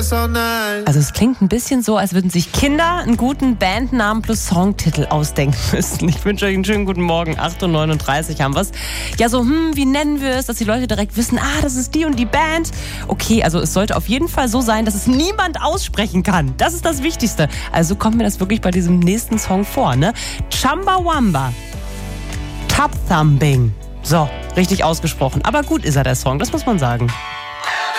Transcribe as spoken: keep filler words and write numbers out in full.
Also es klingt ein bisschen so, als würden sich Kinder einen guten Bandnamen plus Songtitel ausdenken müssen. Ich wünsche euch einen schönen guten Morgen. acht Uhr neununddreißig haben wir es. Ja, so, hm, wie nennen wir es, dass die Leute direkt wissen, ah, das ist die und die Band. Okay, also es sollte auf jeden Fall so sein, dass es niemand aussprechen kann. Das ist das Wichtigste. Also kommt mir das wirklich bei diesem nächsten Song vor, ne? Chumbawamba. Tub Thumping. So, richtig ausgesprochen. Aber gut ist er, der Song, das muss man sagen.